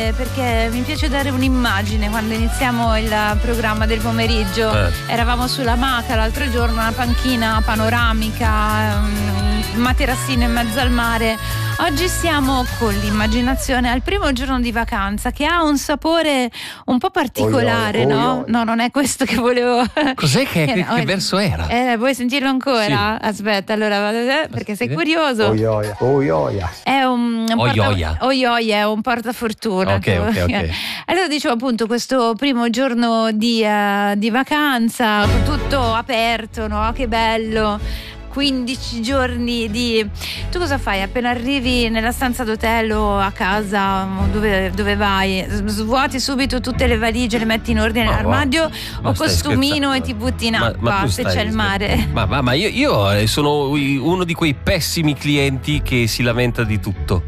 perché mi piace dare un'immagine quando iniziamo il programma del pomeriggio. Eravamo sulla Maca l'altro giorno, una panchina panoramica, un materassino in mezzo al mare. Oggi siamo con l'immaginazione al primo giorno di vacanza, che ha un sapore un po' particolare, no? No, non è questo che volevo. Cos'è che verso era? Vuoi sentirlo ancora? Sì. Aspetta, allora perché sei curioso. Oioia. È un Oioia è un portafortuna. Ok. Allora dicevo appunto questo primo giorno di vacanza, tutto aperto, no? Che bello. 15 giorni di... Tu cosa fai appena arrivi nella stanza d'hotel o a casa dove vai? Svuoti subito tutte le valigie, le metti in ordine nell'armadio o costumino e ti butti in acqua se c'è il mare? Ma io sono uno di quei pessimi clienti che si lamenta di tutto.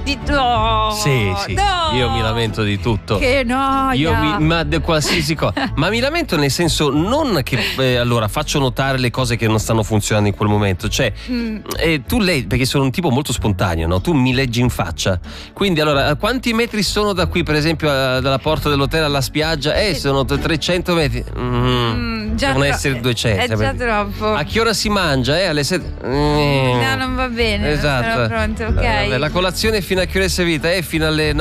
Sì, no, io mi lamento di tutto. Che noia. Ma qualsiasi cosa. Ma mi lamento nel senso non che allora faccio notare le cose che non stanno funzionando in quel momento. Cioè perché sono un tipo molto spontaneo, no? Tu mi leggi in faccia. Quindi allora quanti metri sono da qui per esempio dalla porta dell'hotel alla spiaggia? Sono 300 metri. Devono essere 200. È già troppo. A che ora si mangia? Alle 7. No, non va bene. Esatto. Non sono pronto, ok. La colazione fino a che ora è servita? Fino alle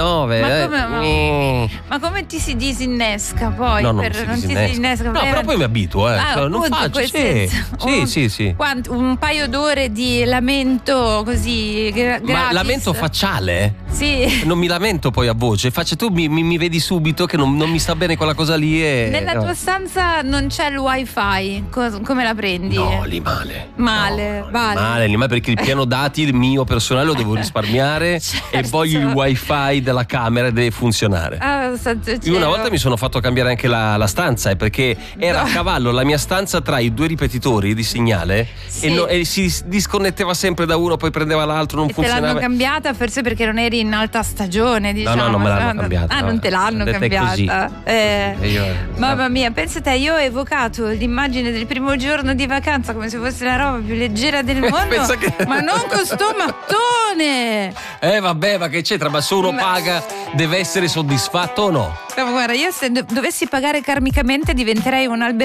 9. Ma come ti si disinnesca poi? No, non si disinnesca. No, però poi mi abituo, non faccio. Sì. Un paio d'ore di lamento così gratis. Ma lamento facciale? Sì. Non mi lamento poi a voce. Tu mi vedi subito che non mi sta bene quella cosa lì Nella tua stanza non c'è il wifi. Come la prendi? No, lì male. Male, vale. Male, lì male perché il piano dati, il mio personale, lo devo risparmiare. Certo. E poi il wifi della camera deve funzionare. Io una volta mi sono fatto cambiare anche la stanza perché era a cavallo la mia stanza tra i due ripetitori di segnale e si disconnetteva sempre da uno, poi prendeva l'altro, non funzionava. Te l'hanno cambiata forse perché non eri in alta stagione, diciamo. No, non me l'hanno cambiata. Non te l'hanno cambiata. Mamma mia, pensa te, io ho evocato l'immagine del primo giorno di vacanza come se fosse la roba più leggera del mondo. Ma non con sto mattone. Vabbè, ma che c'entra? Ma se uno paga deve essere soddisfatto o no? Guarda, io se dovessi pagare karmicamente diventerei un